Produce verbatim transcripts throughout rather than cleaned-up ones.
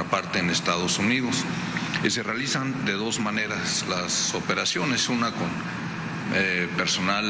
contraparte en Estados Unidos. Y se realizan de dos maneras las operaciones, una con eh, personal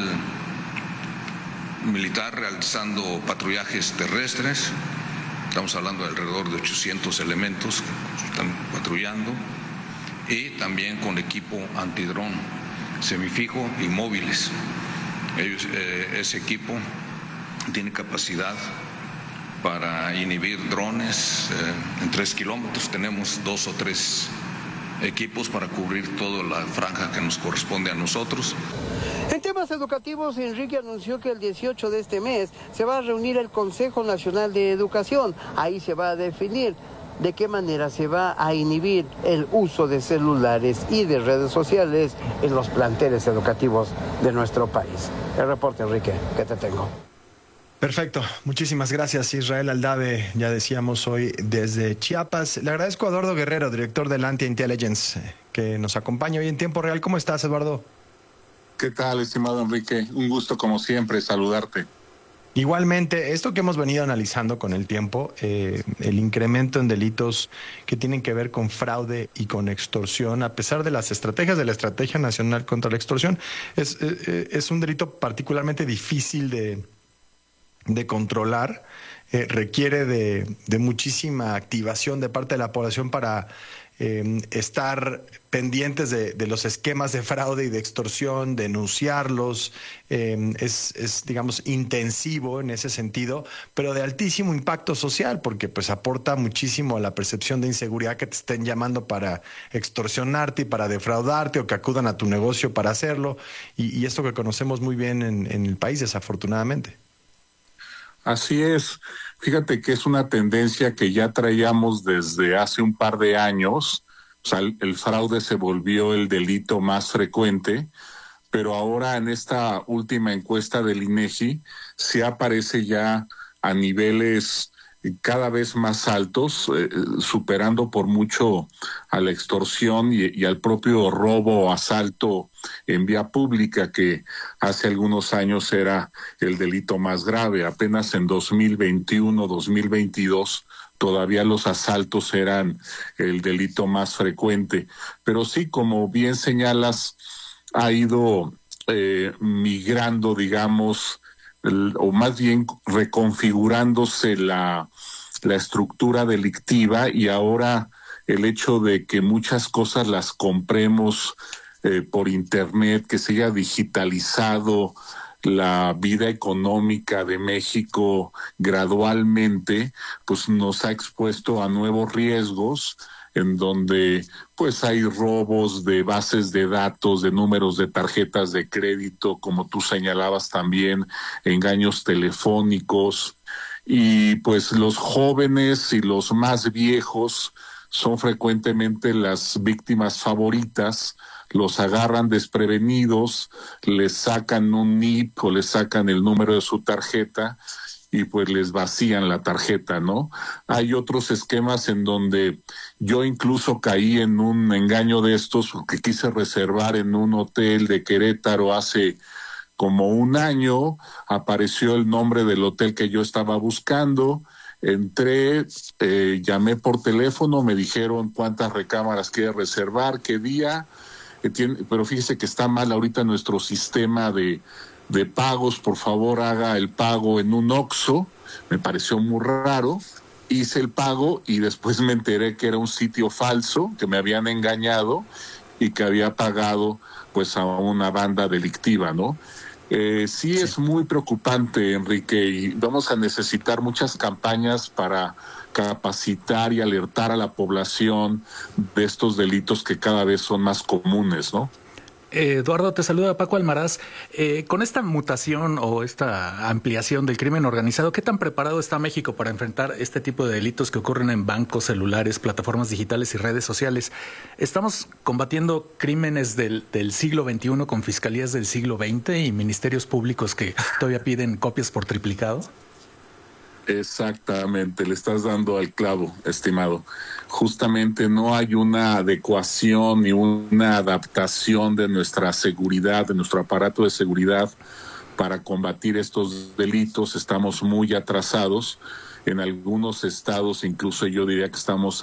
militar realizando patrullajes terrestres, estamos hablando de alrededor de ochocientos elementos que están patrullando, y también con equipo antidrón, semifijo y móviles. Ellos, eh, ese equipo tiene capacidad para inhibir drones eh, en tres kilómetros. Tenemos dos o tres equipos para cubrir toda la franja que nos corresponde a nosotros. En temas educativos, Enrique anunció que el dieciocho de este mes se va a reunir el Consejo Nacional de Educación. Ahí se va a definir de qué manera se va a inhibir el uso de celulares y de redes sociales en los planteles educativos de nuestro país. El reporte, Enrique, que te tengo. Perfecto, muchísimas gracias, Israel Aldave, ya decíamos hoy desde Chiapas. Le agradezco a Eduardo Guerrero, director del Anti-Intelligence, que nos acompaña hoy en tiempo real. ¿Cómo estás, Eduardo? ¿Qué tal, estimado Enrique? Un gusto, como siempre, saludarte. Igualmente, esto que hemos venido analizando con el tiempo, eh, el incremento en delitos que tienen que ver con fraude y con extorsión, a pesar de las estrategias de la Estrategia Nacional contra la Extorsión, es, eh, es un delito particularmente difícil de... de controlar, eh, requiere de, de muchísima activación de parte de la población para eh, estar pendientes de, de los esquemas de fraude y de extorsión, denunciarlos. Eh, es, es, digamos, intensivo en ese sentido, pero de altísimo impacto social, porque pues aporta muchísimo a la percepción de inseguridad que te estén llamando para extorsionarte y para defraudarte, o que acudan a tu negocio para hacerlo, y, y esto que conocemos muy bien en, en el país, desafortunadamente. Así es. Fíjate que es una tendencia que ya traíamos desde hace un par de años. O sea, el, el fraude se volvió el delito más frecuente, pero ahora en esta última encuesta del INEGI se aparece ya a niveles cada vez más altos, eh, superando por mucho a la extorsión y, y al propio robo o asalto en vía pública, que hace algunos años era el delito más grave. Apenas en dos mil veintiuno, dos mil veintidós todavía los asaltos eran el delito más frecuente. Pero sí, como bien señalas, ha ido eh, migrando, digamos, el, o más bien reconfigurándose la, la estructura delictiva, y ahora el hecho de que muchas cosas las compremos eh, por internet, que se haya digitalizado la vida económica de México gradualmente, pues nos ha expuesto a nuevos riesgos, en donde pues hay robos de bases de datos, de números de tarjetas de crédito, como tú señalabas también, engaños telefónicos, y pues los jóvenes y los más viejos son frecuentemente las víctimas favoritas. Los agarran desprevenidos, les sacan un N I P o les sacan el número de su tarjeta y pues les vacían la tarjeta, ¿no? Hay otros esquemas en donde yo incluso caí en un engaño de estos, que quise reservar en un hotel de Querétaro hace como un año. Apareció el nombre del hotel que yo estaba buscando, entré, eh, llamé por teléfono, me dijeron cuántas recámaras quiere reservar, qué día, que tiene, pero fíjese que está mal ahorita nuestro sistema de de pagos, por favor haga el pago en un Oxxo. Me pareció muy raro, hice el pago y después me enteré que era un sitio falso, que me habían engañado y que había pagado pues a una banda delictiva, ¿no? Eh, sí, sí es muy preocupante, Enrique, y vamos a necesitar muchas campañas para capacitar y alertar a la población de estos delitos que cada vez son más comunes, ¿no? Eh, Eduardo, te saluda Paco Almaraz. Eh, con esta mutación o esta ampliación del crimen organizado, ¿qué tan preparado está México para enfrentar este tipo de delitos que ocurren en bancos, celulares, plataformas digitales y redes sociales? ¿Estamos combatiendo crímenes del, del siglo veintiuno con fiscalías del siglo veinte y ministerios públicos que todavía piden copias por triplicado? Exactamente, le estás dando al clavo, estimado. Justamente no hay una adecuación ni una adaptación de nuestra seguridad, de nuestro aparato de seguridad para combatir estos delitos. Estamos muy atrasados. En algunos estados, incluso yo diría que estamos